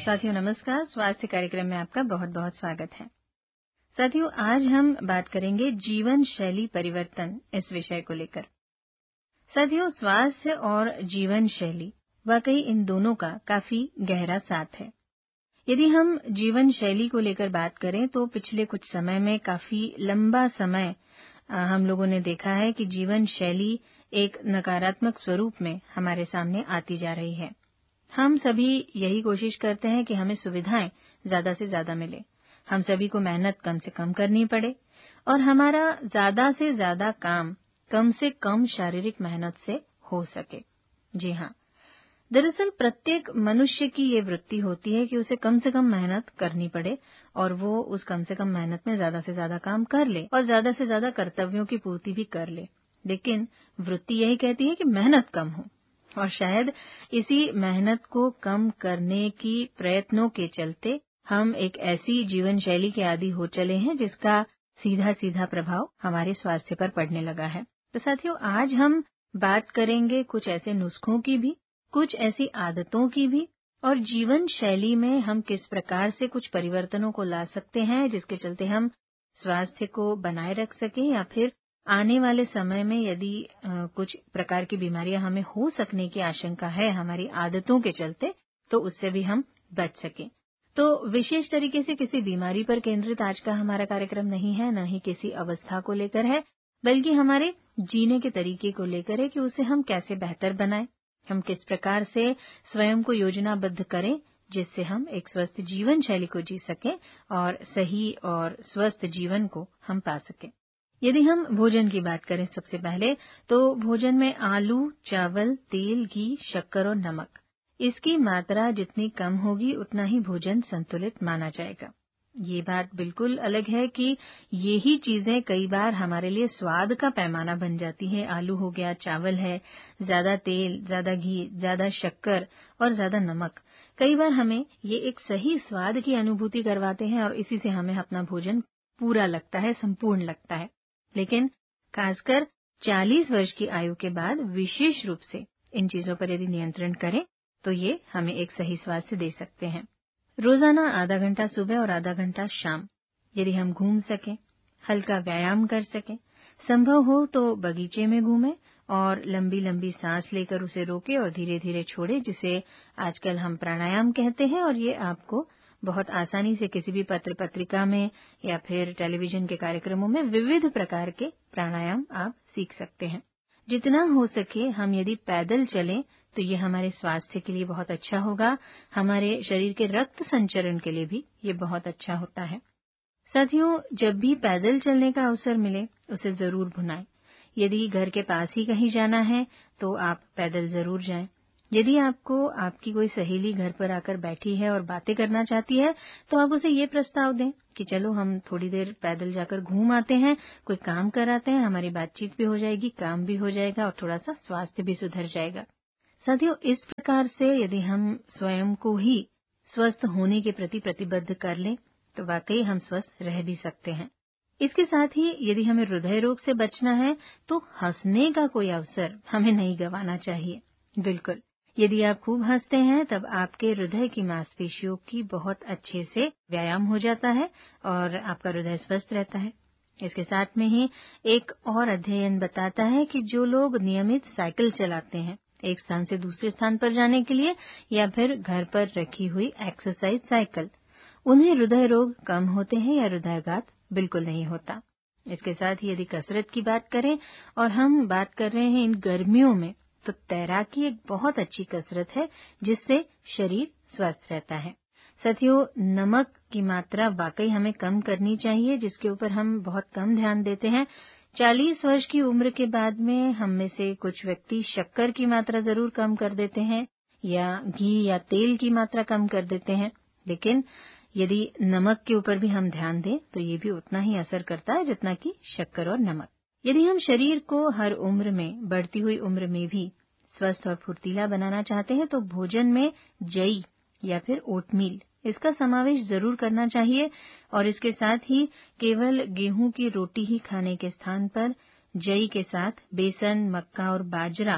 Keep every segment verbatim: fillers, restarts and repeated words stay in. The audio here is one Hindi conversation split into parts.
साथियों नमस्कार, स्वास्थ्य कार्यक्रम में आपका बहुत बहुत स्वागत है। साथियों, आज हम बात करेंगे जीवन शैली परिवर्तन इस विषय को लेकर। साथियों, स्वास्थ्य और जीवन शैली वाकई इन दोनों का काफी गहरा साथ है। यदि हम जीवन शैली को लेकर बात करें तो पिछले कुछ समय में काफी लंबा समय हम लोगों ने देखा है कि जीवन शैली एक नकारात्मक स्वरूप में हमारे सामने आती जा रही है। हम सभी यही कोशिश करते हैं कि हमें सुविधाएं ज्यादा से ज्यादा मिले, हम सभी को मेहनत कम से कम करनी पड़े और हमारा ज्यादा से ज्यादा काम कम से कम शारीरिक मेहनत से हो सके। जी हाँ, दरअसल प्रत्येक मनुष्य की ये वृत्ति होती है कि उसे कम से कम मेहनत करनी पड़े और वो उस कम से कम मेहनत में ज्यादा से ज्यादा काम कर ले और ज्यादा से ज्यादा कर्तव्यों की पूर्ति भी कर ले। लेकिन वृत्ति यही कहती है कि मेहनत कम हो, और शायद इसी मेहनत को कम करने की प्रयत्नों के चलते हम एक ऐसी जीवन शैली के आदी हो चले हैं जिसका सीधा सीधा प्रभाव हमारे स्वास्थ्य पर पड़ने लगा है। तो साथियों, आज हम बात करेंगे कुछ ऐसे नुस्खों की भी, कुछ ऐसी आदतों की भी, और जीवन शैली में हम किस प्रकार से कुछ परिवर्तनों को ला सकते हैं जिसके चलते हम स्वास्थ्य को बनाए रख सकें, या फिर आने वाले समय में यदि आ, कुछ प्रकार की बीमारियां हमें हो सकने की आशंका है हमारी आदतों के चलते, तो उससे भी हम बच सकें। तो विशेष तरीके से किसी बीमारी पर केंद्रित आज का हमारा कार्यक्रम नहीं है, न ही किसी अवस्था को लेकर है, बल्कि हमारे जीने के तरीके को लेकर है कि उसे हम कैसे बेहतर बनाएं, हम किस प्रकार से स्वयं को योजनाबद्ध करें जिससे हम एक स्वस्थ जीवन शैली को जी सकें और सही और स्वस्थ जीवन को हम पा सकें। यदि हम भोजन की बात करें सबसे पहले, तो भोजन में आलू, चावल, तेल, घी, शक्कर और नमक, इसकी मात्रा जितनी कम होगी उतना ही भोजन संतुलित माना जाएगा। ये बात बिल्कुल अलग है कि ये ही चीजें कई बार हमारे लिए स्वाद का पैमाना बन जाती है। आलू हो गया, चावल है, ज्यादा तेल, ज्यादा घी, ज्यादा शक्कर और ज्यादा नमक कई बार हमें ये एक सही स्वाद की अनुभूति करवाते हैं और इसी से हमें अपना भोजन पूरा लगता है, संपूर्ण लगता है। लेकिन खासकर चालीस वर्ष की आयु के बाद विशेष रूप से इन चीजों पर यदि नियंत्रण करें तो ये हमें एक सही स्वास्थ्य दे सकते हैं। रोजाना आधा घंटा सुबह और आधा घंटा शाम यदि हम घूम सकें, हल्का व्यायाम कर सकें, संभव हो तो बगीचे में घूमें और लंबी लंबी सांस लेकर उसे रोकें और धीरे धीरे छोड़ें, जिसे आजकल हम प्राणायाम कहते हैं। और ये आपको बहुत आसानी से किसी भी पत्र पत्रिका में या फिर टेलीविजन के कार्यक्रमों में विविध प्रकार के प्राणायाम आप सीख सकते हैं। जितना हो सके हम यदि पैदल चलें तो ये हमारे स्वास्थ्य के लिए बहुत अच्छा होगा, हमारे शरीर के रक्त संचरण के लिए भी ये बहुत अच्छा होता है। साथियों, जब भी पैदल चलने का अवसर मिले उसे जरूर भुनाएं। यदि घर के पास ही कहीं जाना है तो आप पैदल जरूर जाएं। यदि आपको आपकी कोई सहेली घर पर आकर बैठी है और बातें करना चाहती है तो आप उसे ये प्रस्ताव दें कि चलो हम थोड़ी देर पैदल जाकर घूम आते हैं, कोई काम कराते हैं, हमारी बातचीत भी हो जाएगी, काम भी हो जाएगा और थोड़ा सा स्वास्थ्य भी सुधर जाएगा। साथियों, इस प्रकार से यदि हम स्वयं को ही स्वस्थ होने के प्रति प्रतिबद्ध कर लें तो वाकई हम स्वस्थ रह भी सकते हैं। इसके साथ ही यदि हमें हृदय रोग से बचना है तो हंसने का कोई अवसर हमें नहीं गंवाना चाहिए। बिल्कुल, यदि आप खूब हंसते हैं तब आपके हृदय की मांसपेशियों की बहुत अच्छे से व्यायाम हो जाता है और आपका हृदय स्वस्थ रहता है। इसके साथ में ही एक और अध्ययन बताता है कि जो लोग नियमित साइकिल चलाते हैं एक स्थान से दूसरे स्थान पर जाने के लिए या फिर घर पर रखी हुई एक्सरसाइज साइकिल, उन्हें हृदय रोग कम होते हैं या हृदयाघात बिल्कुल नहीं होता। इसके साथ ही यदि कसरत की बात करें और हम बात कर रहे हैं इन गर्मियों में, तो तैराकी एक बहुत अच्छी कसरत है जिससे शरीर स्वस्थ रहता है। साथियों, नमक की मात्रा वाकई हमें कम करनी चाहिए, जिसके ऊपर हम बहुत कम ध्यान देते हैं। चालीस वर्ष की उम्र के बाद में हम में से कुछ व्यक्ति शक्कर की मात्रा जरूर कम कर देते हैं या घी या तेल की मात्रा कम कर देते हैं, लेकिन यदि नमक के ऊपर भी हम ध्यान दें तो ये भी उतना ही असर करता है जितना कि शक्कर और नमक। यदि हम शरीर को हर उम्र में, बढ़ती हुई उम्र में भी स्वस्थ और फुर्तीला बनाना चाहते हैं तो भोजन में जई या फिर ओटमील इसका समावेश जरूर करना चाहिए और इसके साथ ही केवल गेहूं की रोटी ही खाने के स्थान पर जई के साथ बेसन, मक्का और बाजरा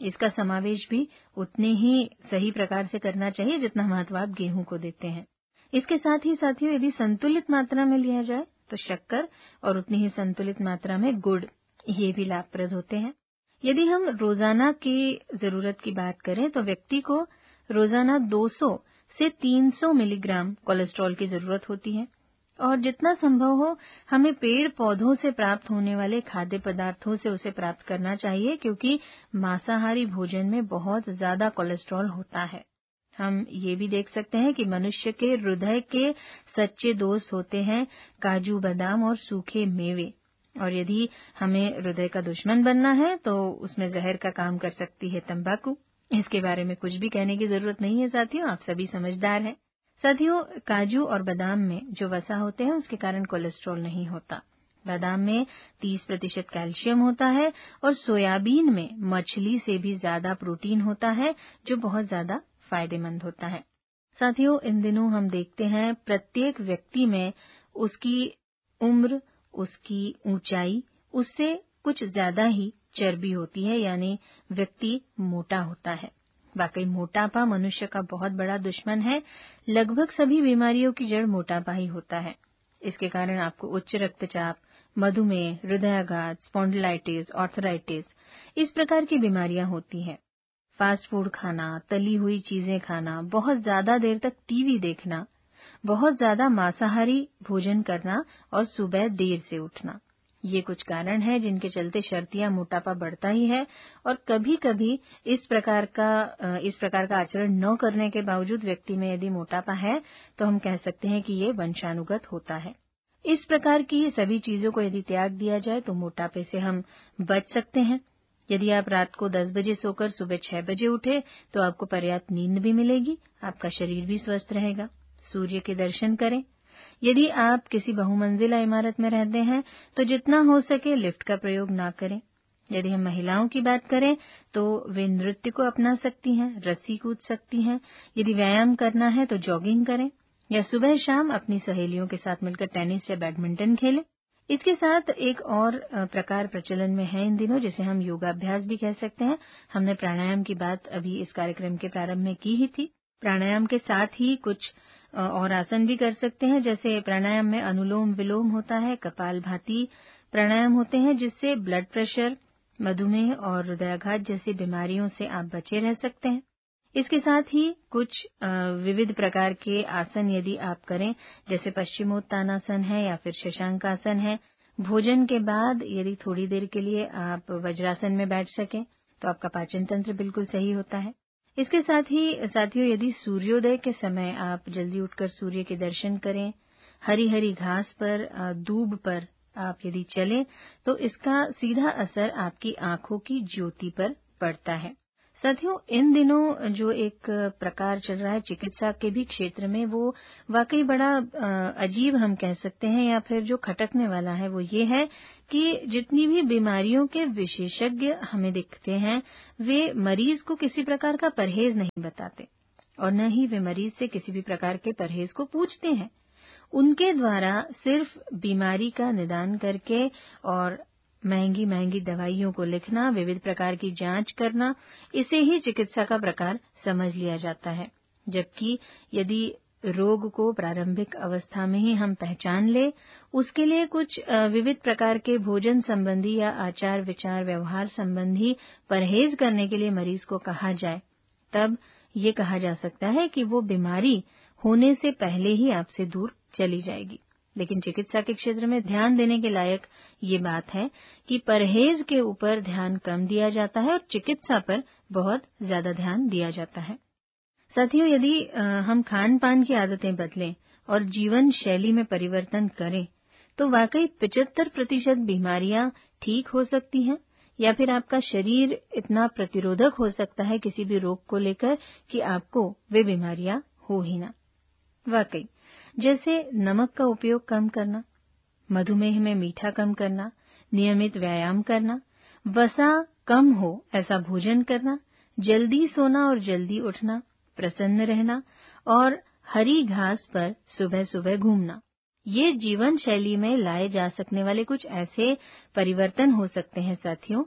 इसका समावेश भी उतने ही सही प्रकार से करना चाहिए जितना महत्व आप गेहूं को देते हैं। इसके साथ ही साथियों, यदि संतुलित मात्रा में लिया जाए तो शक्कर और उतनी ही संतुलित मात्रा में गुड़, ये भी लाभप्रद होते हैं। यदि हम रोजाना की जरूरत की बात करें तो व्यक्ति को रोजाना दो सौ से तीन सौ मिलीग्राम कोलेस्ट्रॉल की जरूरत होती है और जितना संभव हो हमें पेड़ पौधों से प्राप्त होने वाले खाद्य पदार्थों से उसे प्राप्त करना चाहिए, क्योंकि मांसाहारी भोजन में बहुत ज्यादा कोलेस्ट्रॉल होता है। हम ये भी देख सकते हैं कि मनुष्य के हृदय के सच्चे दोस्त होते हैं काजू, बादाम और सूखे मेवे, और यदि हमें हृदय का दुश्मन बनना है तो उसमें जहर का काम कर सकती है तंबाकू। इसके बारे में कुछ भी कहने की जरूरत नहीं है साथियों, आप सभी समझदार हैं। साथियों, काजू और बादाम में जो वसा होते हैं उसके कारण कोलेस्ट्रॉल नहीं होता। बादाम में तीस प्रतिशत कैल्शियम होता है और सोयाबीन में मछली से भी ज्यादा प्रोटीन होता है, जो बहुत ज्यादा फायदेमंद होता है। साथियों, इन दिनों हम देखते हैं प्रत्येक व्यक्ति में उसकी उम्र, उसकी ऊंचाई, उससे कुछ ज्यादा ही चर्बी होती है, यानी व्यक्ति मोटा होता है। वाकई मोटापा मनुष्य का बहुत बड़ा दुश्मन है। लगभग सभी बीमारियों की जड़ मोटापा ही होता है। इसके कारण आपको उच्च रक्तचाप, मधुमेह, हृदयाघात, स्पॉन्डिलाइटिस, आर्थराइटिस, इस प्रकार की बीमारियां होती हैं। फास्ट फूड खाना, तली हुई चीजें खाना, बहुत ज्यादा देर तक टीवी देखना, बहुत ज्यादा मांसाहारी भोजन करना और सुबह देर से उठना, ये कुछ कारण हैं जिनके चलते शर्तिया मोटापा बढ़ता ही है। और कभी कभी इस प्रकार का इस प्रकार का आचरण न करने के बावजूद व्यक्ति में यदि मोटापा है तो हम कह सकते हैं कि ये वंशानुगत होता है। इस प्रकार की सभी चीजों को यदि त्याग दिया जाए तो मोटापे से हम बच सकते हैं। यदि आप रात को दस बजे सोकर सुबह छह बजे उठे तो आपको पर्याप्त नींद भी मिलेगी, आपका शरीर भी स्वस्थ रहेगा। सूर्य के दर्शन करें। यदि आप किसी बहुमंजिला इमारत में रहते हैं तो जितना हो सके लिफ्ट का प्रयोग ना करें। यदि हम महिलाओं की बात करें तो वे नृत्य को अपना सकती हैं, रस्सी कूद सकती हैं। यदि व्यायाम करना है तो जॉगिंग करें या सुबह शाम अपनी सहेलियों के साथ मिलकर टेनिस या बैडमिंटन खेलें। इसके साथ एक और प्रकार प्रचलन में है इन दिनों, जिसे हम योगाभ्यास भी कह सकते हैं। हमने प्राणायाम की बात अभी इस कार्यक्रम के प्रारंभ में की ही थी। प्राणायाम के साथ ही कुछ और आसन भी कर सकते हैं, जैसे प्राणायाम में अनुलोम विलोम होता है, कपालभाति प्राणायाम होते हैं, जिससे ब्लड प्रेशर, मधुमेह और हृदयाघात जैसी बीमारियों से आप बचे रह सकते हैं। इसके साथ ही कुछ विविध प्रकार के आसन यदि आप करें, जैसे पश्चिमोत्तानासन है या फिर शशांकासन है। भोजन के बाद यदि थोड़ी देर के लिए आप वज्रासन में बैठ सकें तो आपका पाचन तंत्र बिल्कुल सही होता है। इसके साथ ही साथियों, यदि सूर्योदय के समय आप जल्दी उठकर सूर्य के दर्शन करें, हरी हरी घास पर, दूब पर आप यदि चलें तो इसका सीधा असर आपकी आंखों की ज्योति पर पड़ता है। साथियों, इन दिनों जो एक प्रकार चल रहा है चिकित्सा के भी क्षेत्र में, वो वाकई बड़ा अजीब हम कह सकते हैं, या फिर जो खटकने वाला है वो ये है कि जितनी भी बीमारियों के विशेषज्ञ हमें दिखते हैं, वे मरीज को किसी प्रकार का परहेज नहीं बताते और न ही वे मरीज से किसी भी प्रकार के परहेज को पूछते हैं। उनके द्वारा सिर्फ बीमारी का निदान करके और महंगी महंगी दवाइयों को लिखना, विविध प्रकार की जांच करना, इसे ही चिकित्सा का प्रकार समझ लिया जाता है। जबकि यदि रोग को प्रारंभिक अवस्था में ही हम पहचान ले, उसके लिए कुछ विविध प्रकार के भोजन संबंधी या आचार विचार व्यवहार संबंधी परहेज करने के लिए मरीज को कहा जाए, तब ये कहा जा सकता है कि वो बीमारी होने से पहले ही आपसे दूर चली जाएगी। लेकिन चिकित्सा के क्षेत्र में ध्यान देने के लायक ये बात है कि परहेज के ऊपर ध्यान कम दिया जाता है और चिकित्सा पर बहुत ज्यादा ध्यान दिया जाता है। साथियों, यदि हम खान पान की आदतें बदलें और जीवन शैली में परिवर्तन करें तो वाकई पचहत्तर प्रतिशत बीमारियां ठीक हो सकती हैं, या फिर आपका शरीर इतना प्रतिरोधक हो सकता है किसी भी रोग को लेकर कि आपको वे बीमारियां हो ही ना। वाकई, जैसे नमक का उपयोग कम करना, मधुमेह में मीठा कम करना, नियमित व्यायाम करना, वसा कम हो ऐसा भोजन करना, जल्दी सोना और जल्दी उठना, प्रसन्न रहना और हरी घास पर सुबह सुबह घूमना, ये जीवन शैली में लाए जा सकने वाले कुछ ऐसे परिवर्तन हो सकते हैं साथियों,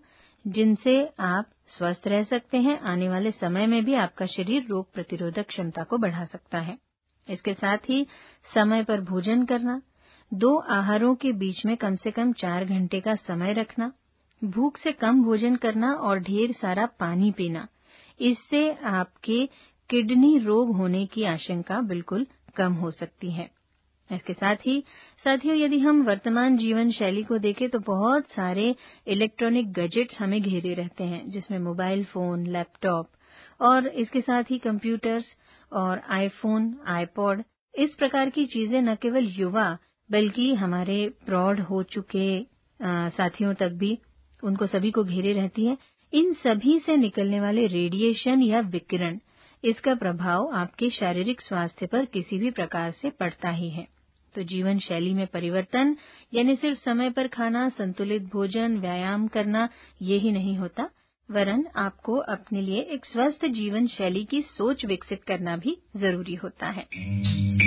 जिनसे आप स्वस्थ रह सकते हैं। आने वाले समय में भी आपका शरीर रोग प्रतिरोधक क्षमता को बढ़ा सकता है। इसके साथ ही समय पर भोजन करना, दो आहारों के बीच में कम से कम चार घंटे का समय रखना, भूख से कम भोजन करना और ढेर सारा पानी पीना, इससे आपके किडनी रोग होने की आशंका बिल्कुल कम हो सकती है। इसके साथ ही साथियों, यदि हम वर्तमान जीवन शैली को देखें तो बहुत सारे इलेक्ट्रॉनिक गैजेट्स हमें घेरे रहते हैं, जिसमें मोबाइल फोन, लैपटॉप और इसके साथ ही कंप्यूटर्स और आईफोन, आईपॉड, इस प्रकार की चीजें न केवल युवा बल्कि हमारे प्रौढ़ हो चुके आ, साथियों तक भी उनको सभी को घेरे रहती हैं। इन सभी से निकलने वाले रेडिएशन या विकिरण, इसका प्रभाव आपके शारीरिक स्वास्थ्य पर किसी भी प्रकार से पड़ता ही है। तो जीवन शैली में परिवर्तन यानी सिर्फ समय पर खाना, संतुलित भोजन, व्यायाम करना ये ही नहीं होता, वरन आपको अपने लिए एक स्वस्थ जीवन शैली की सोच विकसित करना भी जरूरी होता है।